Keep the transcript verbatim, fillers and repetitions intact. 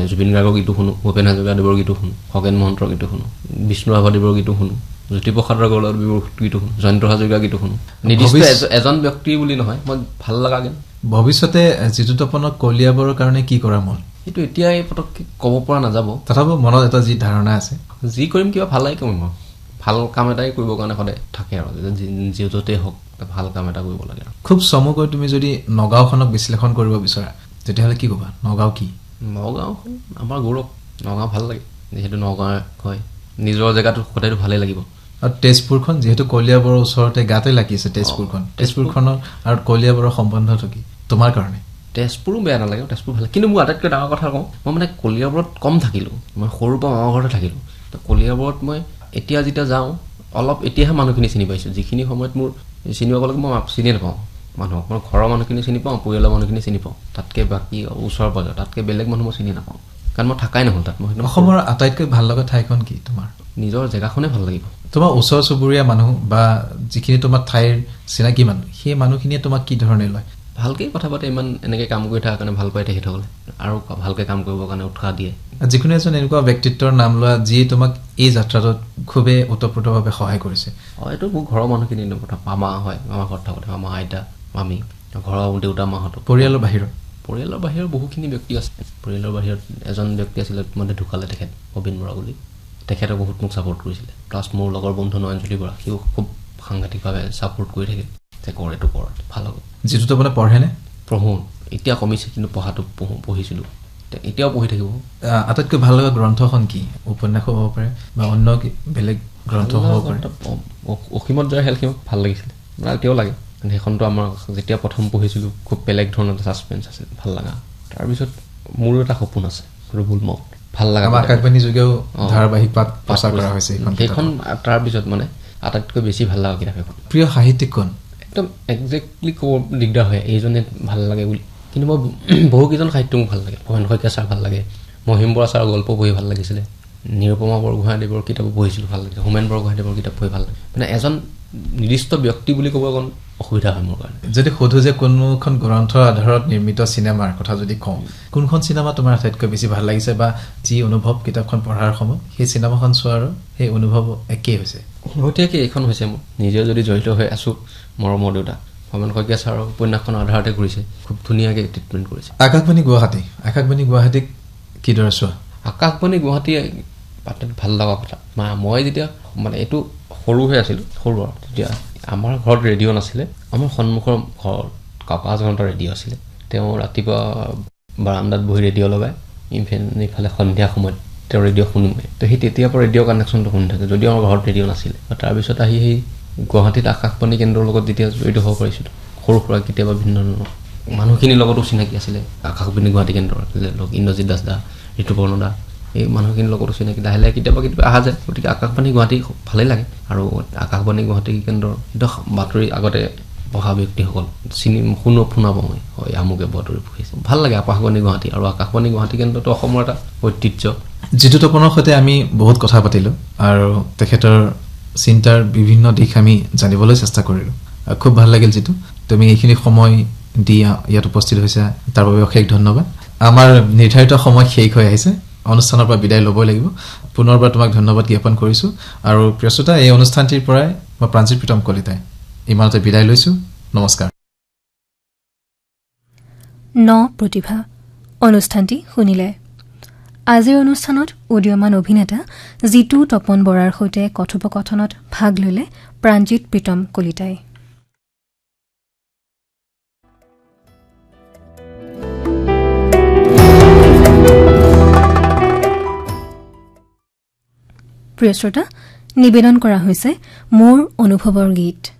জুবিন গাৰ্গৰ গীতো শুনো, ভূপেন হাজৰিকাদেৱৰ গীতো শুনো, খগেন মহন্তৰ গীতো শুনো, বিষ্ণু ৰাভাদেৱৰ গীতো শুনো, জ্যোতিপ্ৰসাদ আগৰৱালাদেৱৰ গীতো শুনো, জয়ন্ত হাজৰিকাৰ গীতো শুনো। নিৰ্দিষ্ট এজন ব্যক্তি বুলি নহয়, মই ভাল লগা গান। ভৱিষ্যতে জিতু তপনক কলিয়াবৰৰ কাৰণে কি কৰা মন? সেইটো এতিয়া এই পটককৈ ক'ব পৰা নাযাব, তথাপিও মনত এটা যি ধাৰণা আছে, যি কৰিম কিবা ভাল লাগে কৰিম আৰু ভাল কাম এটাই কৰিবৰ কাৰণে সদায় থাকে আৰু যিহেতুতেই হওক ভাল কাম এটা কৰিব লাগে। খুব চমুকৈ তুমি যদি নগাঁওখনক বিশ্লেষণ কৰিব বিচৰা তেতিয়াহ'লে কি ক'বা? নগাঁও কি? নগাঁওখন আমাৰ গৌৰৱ, নগাঁও ভাল লাগে যিহেতু নগাঁও হয়, নিজৰ জেগাটো সদায়তো ভালেই লাগিব। আৰু তেজপুৰখন যিহেতু কলিয়াবৰৰ ওচৰতে গাতে লাগি আছে, তেজপুৰখন তেজপুৰখনৰ আৰু কলিয়াবৰৰ সম্বন্ধটো কি তোমাৰ কাৰণে? তেজপুৰো বেয়া নালাগে, তেজপুৰ ভাল, কিন্তু মোৰ আটাইতকৈ ডাঙৰ কথা কওঁ, মই মানে কলিয়াবৰত কম থাকিলোঁ, মই সৰুৰ পৰা মামাৰ ঘৰতে থাকিলোঁ। তো কলিয়াবৰত মই এতিয়া যেতিয়া যাওঁ অলপ এতিয়াহে মানুহখিনি চিনি পাইছোঁ, যিখিনি সময়ত মোৰ চিনি পাব লাগে মই চিনি নাপাওঁ মানুহক। মই ঘৰৰ মানুহখিনি চিনি পাওঁ, পৰিয়ালৰ মানুহখিনি চিনি পাওঁ, তাতকৈ বাকী ওচৰ পাজৰ তাতকৈ বেলেগ মানুহ মই চিনি নাপাওঁ, কাৰণ মই থাকাই নহ'ল তাত। মই অসমৰ আটাইতকৈ ভাল লগা ঠাইখন কি তোমাৰ? নিজৰ জেগাখনেই ভাল লাগিব। তোমাৰ ওচৰ চুবুৰীয়া মানুহ বা যিখিনি তোমাৰ ঠাইৰ চিনাকি মানুহ, সেই মানুহখিনিয়ে তোমাক কি ধৰণে লয়? ভালকৈ কথা পাতে, ইমান এনেকৈ কাম কৰি থকাৰ কাৰণে ভাল পায় তেখেতসকলে, আৰু ভালকৈ কাম কৰিবৰ কাৰণে উৎসাহ দিয়ে। যিকোনো এজন এনেকুৱা ব্যক্তিত্বৰ নাম লোৱা যিয়ে তোমাক এই যাত্ৰাটোত খুবেই ওতঃপ্ৰোতভাৱে সহায় কৰিছে। অঁ, এইটো মোৰ ঘৰৰ মানুহখিনি কথা, মামা হয়, মামা ঘৰত থাকোঁতে মামা, আইতা, মামী, ঘৰৰ দেউতা মাহঁতো। পৰিয়ালৰ বাহিৰত? পৰিয়ালৰ বাহিৰত বহুখিনি ব্যক্তি আছে। পৰিয়ালৰ বাহিৰত এজন ব্যক্তি আছিলে, মানে ঢুকালে তেখেত, প্ৰবীণ বৰা বুলি। তেখেতে বহুত মোক ছাপোৰ্ট কৰিছিলে, প্লাছ মোৰ লগৰ বন্ধু নয়নজ্যোতি বৰা, সিও খুব সাংঘাতিকভাৱে ছাপোৰ্ট কৰি থাকে যে কৰ এইটো কৰ ভাল হ'ব। যিটো তাৰমানে পঢ়েনে? পঢ়োঁ, এতিয়া কমিছে, কিন্তু পঢ়াটো পঢ়োঁ, পঢ়িছিলোঁ, এতিয়াও পঢ়ি থাকিব। আটাইতকৈ ভাল লগা গ্ৰন্থখন কি? উপন্যাস হ'ব পাৰে বা অন্য বেলেগ গ্ৰন্থ হ'ব পাৰে? অসীমত যাৰ খেলখিনি ভাল লাগিছিলে, মানে এতিয়াও লাগে। সেইখনটো আমাৰ যেতিয়া প্ৰথম পঢ়িছিলোঁ খুব বেলেগ ধৰণৰ এটা ছাছপেঞ্চ আছিল, ভাল লগা। তাৰপিছত মোৰো এটা সপোন আছে, ৰুবুল মাউত, ভাল লগা। আকাশবাণী যোগেও ধাৰাবাহিক পাঠ প্ৰচাৰ কৰা হৈছে সেইখন। তাৰপিছত মানে আটাইতকৈ বেছি ভাল লগা কিতাপ এখন। প্ৰিয় সাহিত্যিক কোন? একদম একজেক্টলি ক'ব দিগদাৰ হয় এইজনে ভাল লাগে বুলি, কিন্তু মই বহুকেইজন সাহিত্য মোক ভাল লাগে। ভৱেন শইকীয়া ছাৰ ভাল লাগে, মহিম বৰা ছাৰৰ গল্প পঢ়ি ভাল লাগিছিলে, নিৰুপমা বৰগোহাঁইদেৱৰ কিতাপো পঢ়িছিলোঁ, ভাল লাগিছে, হোমেন বৰগোহাঁইদেৱৰ কিতাপ পঢ়ি ভাল লাগে। মানে এজন নিৰ্দিষ্ট ব্যক্তি বুলি ক'ব অকণ অসুবিধা হয় মোৰ কাৰণে। যদি সোধোঁ যে কোনোখন গ্ৰন্থৰ আধাৰত নিৰ্মিত চিনেমাৰ কথা যদি কওঁ, কোনখন চিনেমা তোমাৰ আটাইতকৈ বেছি ভাল লাগিছে, বা যি অনুভৱ কিতাপখন পঢ়াৰ সময়ত সেই চিনেমাখন চোৱাৰ সেই অনুভৱ একেই হৈছে? শেহতীয়াকৈ এইখন হৈছে মোৰ, নিজে যদি জড়িত হৈ আছোঁ, মৰমৰ দেউতা, ভৱেন শইকীয়া ছাৰৰ উপন্যাসখনৰ আধাৰতে ঘূৰিছে, খুব ধুনীয়াকৈ ট্ৰিটমেণ্ট কৰিছে। আকাশবাণী গুৱাহাটী, আকাশবাণী গুৱাহাটীক কিদৰে চোৱা? আকাশবাণী গুৱাহাটী ভাল লগা কথা, মই যেতিয়া মানে এইটো সৰু হৈ আছিলোঁ, সৰু আৰু তেতিয়া আমাৰ ঘৰত ৰেডিঅ' নাছিলে, আমাৰ সন্মুখৰ ঘৰত কাকাজনৰ এটা ৰেডিঅ' আছিলে। তেওঁ ৰাতিপুৱা বাৰান্দাত বহি ৰেডিঅ' লগাই, ইভেন ইফালে সন্ধিয়া সময়ত তেওঁ ৰেডিঅ' শুনোৱে। তো সেই তেতিয়াৰ পৰা ৰেডিঅ' কানেকশ্যনটো শুনি থাকে, যদিও আমাৰ ঘৰত ৰেডিঅ' নাছিলে। তাৰপিছত আহি সেই গুৱাহাটীত আকাশবাণী কেন্দ্ৰৰ লগত যেতিয়া জড়িত হ'ব পাৰিছিলোঁ, সৰু সুৰা কেতিয়াবা ভিন্ন ধৰণৰ মানুহখিনিৰ লগতো চিনাকি আছিলে। আকাশবাণী গুৱাহাটী কেন্দ্ৰৰ ধৰক ইন্দ্ৰজিৎ দাস দা, ঋতুপৰ্ণ দা, এই মানুহখিনিৰ লগতো চিনাকি, লাহে লাহে কেতিয়াবা কেতিয়াবা অহা যায়। গতিকে আকাশবাণী গুৱাহাটী ভালেই লাগে। আৰু আকাশবাণী গুৱাহাটী কেন্দ্ৰৰ একদম বাতৰি আগতে পঢ়া ব্যক্তিসকল চিনি শুনো শুনা পাওঁ, হয় আমুকে বাতৰি পঢ়িছে, ভাল লাগে আকাশবাণী গুৱাহাটী। আৰু আকাশবাণী গুৱাহাটী কেন্দ্ৰটো অসমৰ এটা ঐতিহ্য। জিতু তপনৰ সৈতে আমি বহুত কথা পাতিলোঁ আৰু তেখেতৰ চিন্তাৰ বিভিন্ন দিশ আমি জানিবলৈ চেষ্টা কৰিলোঁ। খুব ভাল লাগিল যিটো তুমি এইখিনি সময় দি ইয়াত উপস্থিত হৈছা, তাৰ বাবে অশেষ ধন্যবাদ। আমাৰ নিৰ্ধাৰিত সময় শেষ হৈ আহিছে, অনুষ্ঠানৰ পৰা বিদায় ল'বই লাগিব। পুনৰবাৰ তোমাক ধন্যবাদ জ্ঞাপন কৰিছোঁ। আৰু প্ৰিয় শ্ৰোতা, এই অনুষ্ঠানটিৰ পৰাই মই প্ৰাঞ্জিত প্ৰীতম কলিতাই ইমানতে বিদায় লৈছোঁ। নমস্কাৰ। ন প্ৰতিভা অনুষ্ঠানটি শুনিলে। আজিৰ অনুষ্ঠানত উদীয়মান অভিনেতা জিতু তপন বৰাৰ সৈতে কথোপকথনত ভাগ ল'লে প্ৰাঞ্জিত প্ৰীতম কলিতাই। প্ৰিয় শ্ৰোতা, নিবেদন কৰা হৈছে মোৰ অনুভৱৰ গীত।